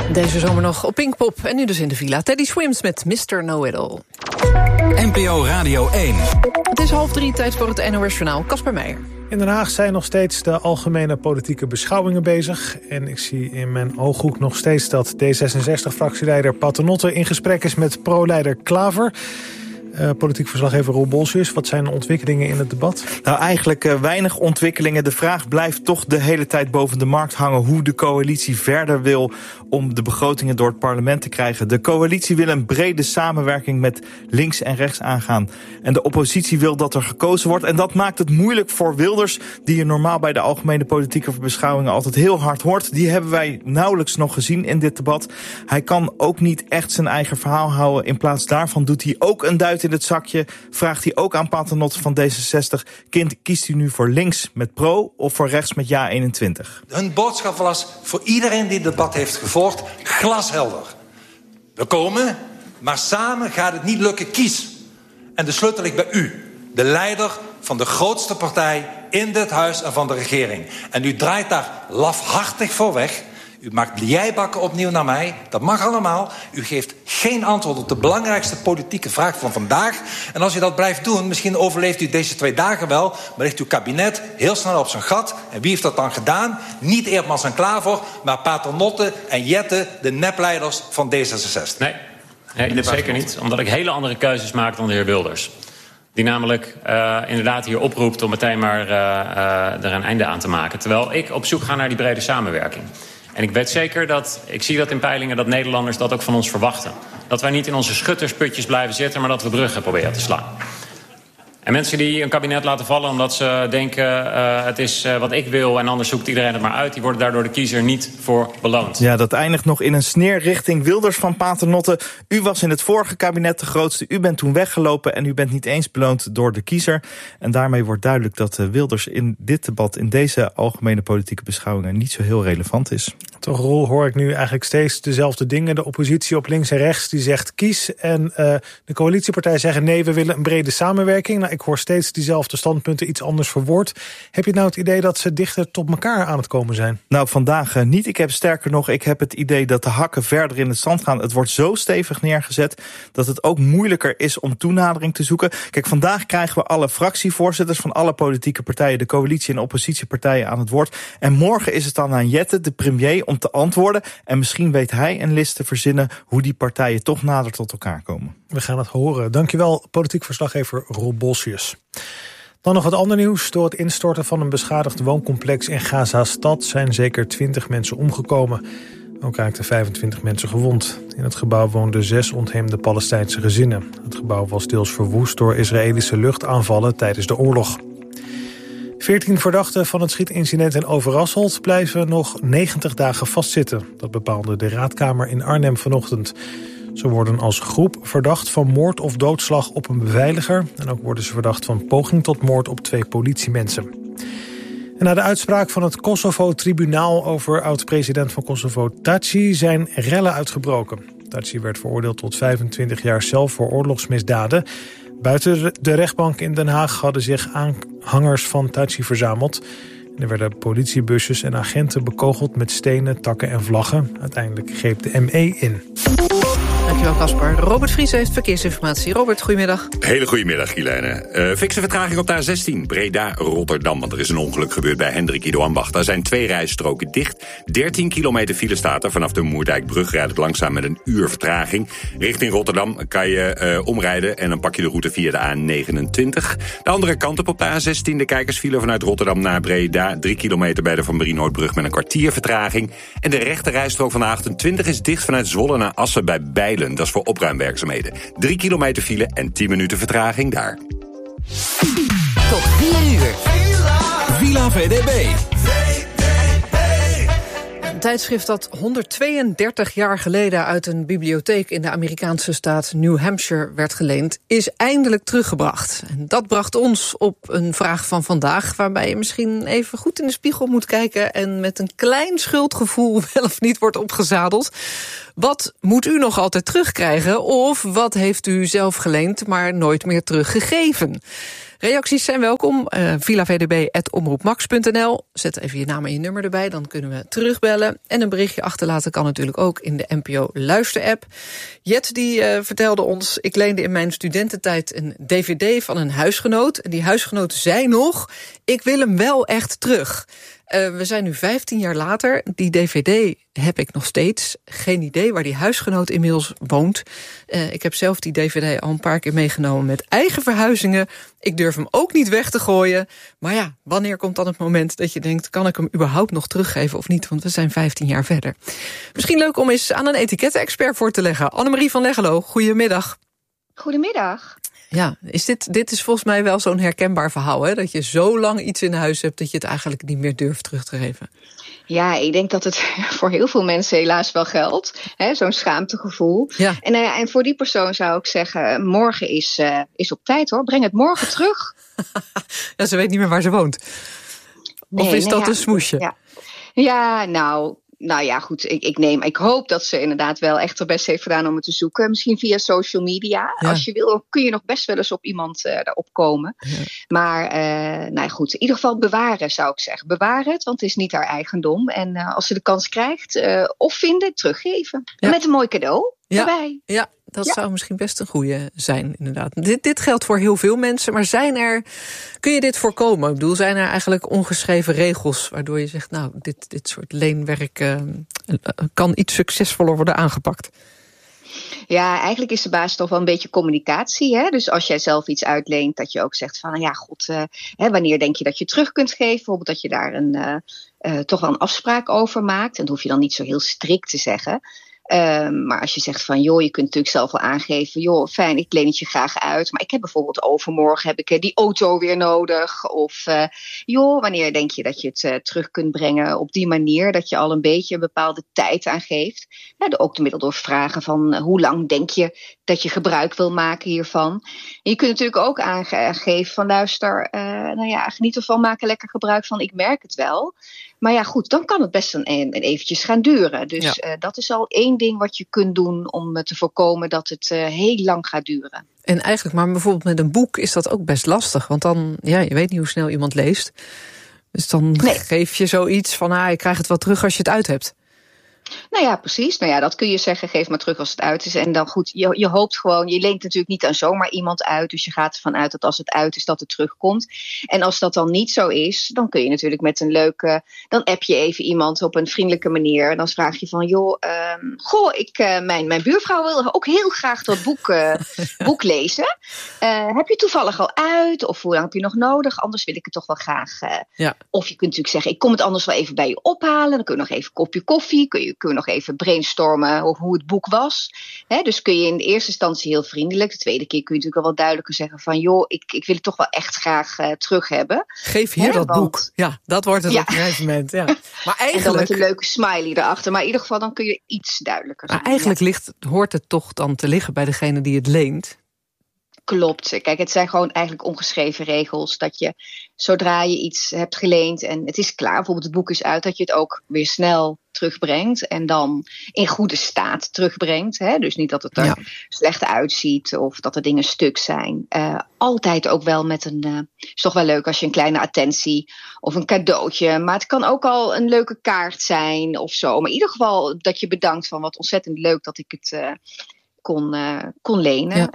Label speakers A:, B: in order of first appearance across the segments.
A: Deze zomer nog op Pinkpop en nu dus in de villa. Teddy Swims met Mr. Know-It-All.
B: NPO Radio 1.
A: Het is 2:30, tijd voor het NOS-journaal. Casper Meijer.
C: In Den Haag zijn nog steeds de algemene politieke beschouwingen bezig. En ik zie in mijn ooghoek nog steeds dat D66-fractieleider Paternotte in gesprek is met pro-leider Klaver. Politiek verslaggever Roel Bolsius, wat zijn de ontwikkelingen in het debat?
D: Nou, eigenlijk weinig ontwikkelingen. De vraag blijft toch de hele tijd boven de markt hangen hoe de coalitie verder wil om de begrotingen door het parlement te krijgen. De coalitie wil een brede samenwerking met links en rechts aangaan. En de oppositie wil dat er gekozen wordt. En dat maakt het moeilijk voor Wilders, die je normaal bij de algemene politieke beschouwingen altijd heel hard hoort. Die hebben wij nauwelijks nog gezien in dit debat. Hij kan ook niet echt zijn eigen verhaal houden. In plaats daarvan doet hij ook een duit in het zakje. Vraagt hij ook aan Paternotte van D66... kiest u nu voor links met pro of voor rechts met ja-21?
E: Hun boodschap was voor iedereen die het debat heeft gevolgd glashelder. We komen, maar samen gaat het niet lukken. Kies. En de sleutel ligt bij u. De leider van de grootste partij in dit huis en van de regering. En u draait daar lafhartig voor weg. U maakt blijbakken opnieuw naar mij. Dat mag allemaal. U geeft geen antwoord op de belangrijkste politieke vraag van vandaag. En als u dat blijft doen, misschien overleeft u deze 2 dagen wel, maar ligt uw kabinet heel snel op zijn gat. En wie heeft dat dan gedaan? Niet Eerdmans en Klaver, maar Paternotte en Jette, de nepleiders van D66.
F: Nee, zeker niet. Omdat ik hele andere keuzes maak dan de heer Wilders. Die namelijk inderdaad hier oproept om meteen maar er een einde aan te maken. Terwijl ik op zoek ga naar die brede samenwerking. En ik weet zeker ik zie dat in peilingen, dat Nederlanders dat ook van ons verwachten. Dat wij niet in onze schuttersputjes blijven zitten, maar dat we bruggen proberen te slaan. En mensen die een kabinet laten vallen omdat ze denken het is wat ik wil en anders zoekt iedereen het maar uit, die worden daardoor de kiezer niet voor beloond.
D: Ja, dat eindigt nog in een sneer richting Wilders van Paternotte. U was in het vorige kabinet de grootste, u bent toen weggelopen en u bent niet eens beloond door de kiezer. En daarmee wordt duidelijk dat Wilders in dit debat, in deze algemene politieke beschouwingen, niet zo heel relevant is.
C: Toch, Roel, hoor ik nu eigenlijk steeds dezelfde dingen. De oppositie op links en rechts die zegt kies. En de coalitiepartijen zeggen nee, we willen een brede samenwerking. Nou, ik hoor steeds diezelfde standpunten, iets anders verwoord. Heb je nou het idee dat ze dichter tot elkaar aan het komen zijn?
D: Nou, vandaag niet. Ik heb het idee dat de hakken verder in het zand gaan. Het wordt zo stevig neergezet dat het ook moeilijker is om toenadering te zoeken. Kijk, vandaag krijgen we alle fractievoorzitters van alle politieke partijen, de coalitie- en oppositiepartijen aan het woord. En morgen is het dan aan Jette, de premier, om te antwoorden. En misschien weet hij een list te verzinnen hoe die partijen toch nader tot elkaar komen.
C: We gaan het horen. Dankjewel, politiek verslaggever Roel Bolsius. Dan nog wat ander nieuws. Door het instorten van een beschadigd wooncomplex in Gaza-stad zijn zeker 20 mensen omgekomen. Ook raakten 25 mensen gewond. In het gebouw woonden 6 ontheemde Palestijnse gezinnen. Het gebouw was deels verwoest door Israëlische luchtaanvallen tijdens de oorlog. 14 verdachten van het schietincident in Overasselt blijven nog 90 dagen vastzitten. Dat bepaalde de raadkamer in Arnhem vanochtend. Ze worden als groep verdacht van moord of doodslag op een beveiliger. En ook worden ze verdacht van poging tot moord op 2 politiemensen. En na de uitspraak van het Kosovo-tribunaal over oud-president van Kosovo Thaci zijn rellen uitgebroken. Thaci werd veroordeeld tot 25 jaar cel voor oorlogsmisdaden. Buiten de rechtbank in Den Haag hadden zich aanhangers van Thaci verzameld. Er werden politiebusjes en agenten bekogeld met stenen, takken en vlaggen. Uiteindelijk greep de ME in.
A: Dankjewel, Casper. Robert Vries heeft verkeersinformatie. Robert, goedemiddag.
G: Hele goedemiddag, Guilaine. Fikse vertraging op de A16, Breda-Rotterdam. Want er is een ongeluk gebeurd bij Hendrik Ido Ambacht. Daar zijn 2 rijstroken dicht. 13 kilometer file staat er. Vanaf de Moerdijkbrug rijdt het langzaam met een uur vertraging. Richting Rotterdam kan je omrijden en dan pak je de route via de A29. De andere kant op de A16, de kijkersfile vanuit Rotterdam naar Breda. 3 kilometer bij de Van Brienoordbrug met een kwartier vertraging. En de rechte rijstrook van de A28 is dicht vanuit Zwolle naar Assen bij Bijlen. Dat is voor opruimwerkzaamheden. 3 kilometer file en 10 minuten vertraging daar.
B: Tot 4 uur. Villa VDB.
A: Een tijdschrift dat 132 jaar geleden uit een bibliotheek in de Amerikaanse staat New Hampshire werd geleend, is eindelijk teruggebracht. En dat bracht ons op een vraag van vandaag, waarbij je misschien even goed in de spiegel moet kijken en met een klein schuldgevoel wel of niet wordt opgezadeld. Wat moet u nog altijd terugkrijgen? Of wat heeft u zelf geleend, maar nooit meer teruggegeven? Reacties zijn welkom. villavdb@omroepmax.nl. Zet even je naam en je nummer erbij, dan kunnen we terugbellen. En een berichtje achterlaten kan natuurlijk ook in de NPO Luister-app. Jet die vertelde ons, ik leende in mijn studententijd een dvd van een huisgenoot. En die huisgenoot zei nog, ik wil hem wel echt terug. We zijn nu 15 jaar later. Die dvd heb ik nog steeds. Geen idee waar die huisgenoot inmiddels woont. Ik heb zelf die dvd al een paar keer meegenomen met eigen verhuizingen. Ik durf hem ook niet weg te gooien. Maar ja, wanneer komt dan het moment dat je denkt, kan ik hem überhaupt nog teruggeven of niet? Want we zijn 15 jaar verder. Misschien leuk om eens aan een etiketten-expert voor te leggen. Annemarie van Leggelo, goedemiddag.
H: Goedemiddag.
A: Ja, dit is volgens mij wel zo'n herkenbaar verhaal, hè? Dat je zo lang iets in huis hebt dat je het eigenlijk niet meer durft terug te geven.
H: Ja, ik denk dat het voor heel veel mensen helaas wel geldt. Zo'n schaamtegevoel. Ja. En voor die persoon zou ik zeggen, morgen is op tijd hoor. Breng het morgen terug.
A: Ja, ze weet niet meer waar ze woont. Of is dat een smoesje?
H: Ja, nou ja, goed. Ik hoop dat ze inderdaad wel echt haar best heeft gedaan om het te zoeken. Misschien via social media. Ja. Als je wil, kun je nog best wel eens op iemand daarop komen. Ja. Maar goed, in ieder geval bewaren zou ik zeggen. Bewaar het, want het is niet haar eigendom. En als ze de kans krijgt, of vinden, teruggeven. Ja. Met een mooi cadeau erbij.
A: Ja, dat zou misschien best een goede zijn, inderdaad. Dit geldt voor heel veel mensen, maar kun je dit voorkomen? Ik bedoel, zijn er eigenlijk ongeschreven regels waardoor je zegt, nou, dit soort leenwerk kan iets succesvoller worden aangepakt?
H: Ja, eigenlijk is de basis toch wel een beetje communicatie. Hè? Dus als jij zelf iets uitleent, dat je ook zegt van, wanneer denk je dat je terug kunt geven? Bijvoorbeeld dat je daar toch wel een afspraak over maakt. En dat hoef je dan niet zo heel strikt te zeggen. Maar als je zegt van, je kunt natuurlijk zelf wel aangeven, fijn, ik leen het je graag uit. Maar ik heb bijvoorbeeld overmorgen die auto weer nodig. Of, wanneer denk je dat je het terug kunt brengen op die manier? Dat je al een beetje een bepaalde tijd aangeeft. Ook de middel door vragen van, hoe lang denk je dat je gebruik wil maken hiervan? En je kunt natuurlijk ook aangeven van, luister, geniet ervan, maak er lekker gebruik van, ik merk het wel. Maar ja, goed, dan kan het best eventjes gaan duren. Dus dat is al één ding wat je kunt doen om te voorkomen dat het heel lang gaat duren.
A: En eigenlijk, maar bijvoorbeeld met een boek is dat ook best lastig. Want dan, je weet niet hoe snel iemand leest. Dus dan geef je zoiets van, ik krijg het wel terug als je het uit hebt.
H: Nou ja, precies. Nou ja, dat kun je zeggen, geef maar terug als het uit is. En dan goed, je hoopt gewoon, je leent natuurlijk niet aan zomaar iemand uit. Dus je gaat ervan uit dat als het uit is, dat het terugkomt. En als dat dan niet zo is, dan kun je natuurlijk met een leuke, dan app je even iemand op een vriendelijke manier. Dan vraag je van, mijn buurvrouw wil ook heel graag dat boek lezen. Heb je toevallig al uit? Of hoe lang heb je nog nodig? Anders wil ik het toch wel graag. Of je kunt natuurlijk zeggen, ik kom het anders wel even bij je ophalen. Dan kun je nog even een kopje koffie, kun je nog even brainstormen over hoe het boek was. Dus kun je in de eerste instantie heel vriendelijk. De tweede keer kun je natuurlijk al wel duidelijker zeggen van, ik wil het toch wel echt graag terug hebben.
A: Geef hier dat boek. Ja, dat wordt het op een gegeven moment. Ja. Maar eigenlijk,
H: en dan met een leuke smiley erachter. Maar in ieder geval dan kun je iets duidelijker zijn.
A: Maar eigenlijk hoort het toch dan te liggen bij degene die het leent?
H: Klopt. Kijk, het zijn gewoon eigenlijk ongeschreven regels. Dat je, zodra je iets hebt geleend en het is klaar, bijvoorbeeld het boek is uit, dat je het ook weer snel terugbrengt. En dan in goede staat terugbrengt. Dus niet dat het er slecht uitziet of dat er dingen stuk zijn. Altijd ook wel met is toch wel leuk als je een kleine attentie of een cadeautje. Maar het kan ook al een leuke kaart zijn of zo. Maar in ieder geval dat je bedankt van, wat ontzettend leuk dat ik het kon lenen.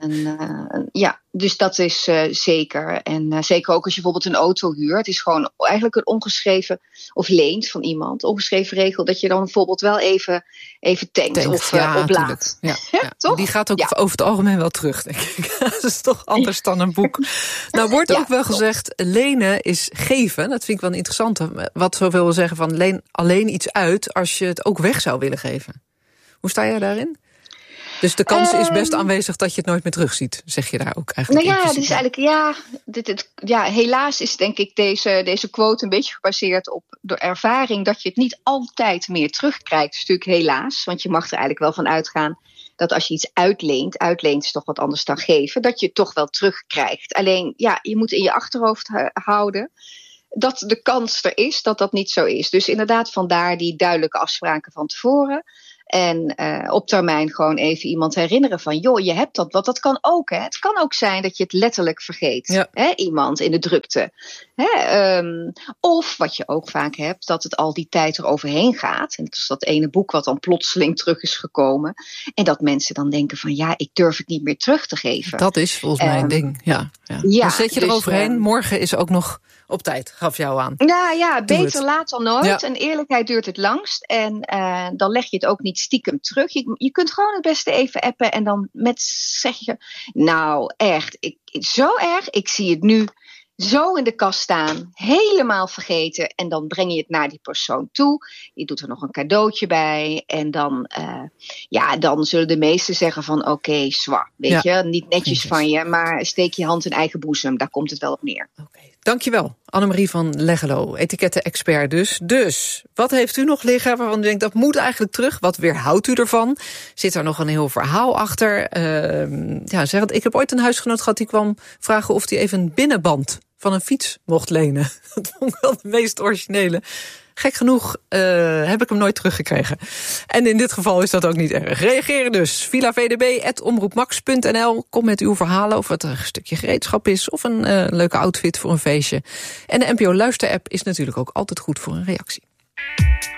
H: Dus dat is zeker. En zeker ook als je bijvoorbeeld een auto huurt. Het is gewoon eigenlijk een ongeschreven, of leent van iemand, ongeschreven regel, dat je dan bijvoorbeeld wel even tankt of oplaadt.
A: Toch? Die gaat ook over het algemeen wel terug, denk ik. Dat is toch anders dan een boek. Nou, wordt ook wel gezegd, lenen is geven. Dat vind ik wel een interessante. Wat zoveel wil zeggen van, leen alleen iets uit als je het ook weg zou willen geven. Hoe sta jij daarin? Dus de kans is best aanwezig dat je het nooit meer terugziet, zeg je daar ook eigenlijk?
H: Nou ja, het is eigenlijk, helaas is denk ik deze quote een beetje gebaseerd op de ervaring dat je het niet altijd meer terugkrijgt. Dat is natuurlijk helaas, want je mag er eigenlijk wel van uitgaan dat als je iets uitleent is toch wat anders dan geven, dat je het toch wel terugkrijgt. Alleen, je moet in je achterhoofd houden dat de kans er is dat dat niet zo is. Dus inderdaad, vandaar die duidelijke afspraken van tevoren. En op termijn gewoon even iemand herinneren van, joh, je hebt dat, want dat kan ook. Hè? Het kan ook zijn dat je het letterlijk vergeet. Hè? Iemand in de drukte. Hè? Of wat je ook vaak hebt, dat het al die tijd eroverheen gaat. En dat is dat ene boek wat dan plotseling terug is gekomen. En dat mensen dan denken van, ja, ik durf het niet meer terug te geven.
A: Dat is volgens mij een ding, ja. Dan zet je
H: dus,
A: eroverheen. Morgen is ook nog op tijd, gaf jou aan.
H: Nou ja, beter laat dan nooit. Ja. En eerlijkheid duurt het langst. En dan leg je het ook niet stiekem terug. Je kunt gewoon het beste even appen en dan zeg je, nou echt, zo erg, ik zie het nu zo in de kast staan, helemaal vergeten. En dan breng je het naar die persoon toe. Je doet er nog een cadeautje bij. En dan zullen de meesten zeggen van, oké, zwaar. Weet je, niet netjes van je, maar steek je hand in eigen boezem. Daar komt het wel op neer.
A: Dankjewel, Annemarie van Leggelo, etiketten-expert dus. Dus, wat heeft u nog liggen waarvan u denkt, dat moet eigenlijk terug? Wat weerhoudt u ervan? Zit er nog een heel verhaal achter? Ik heb ooit een huisgenoot gehad die kwam vragen of hij even een binnenband van een fiets mocht lenen. Dat vond ik wel de meest originele. Gek genoeg heb ik hem nooit teruggekregen. En in dit geval is dat ook niet erg. Reageren dus. VilaVDB@omroepmax.nl. Kom met uw verhalen of het een stukje gereedschap is of een leuke outfit voor een feestje. En de NPO Luister-app is natuurlijk ook altijd goed voor een reactie.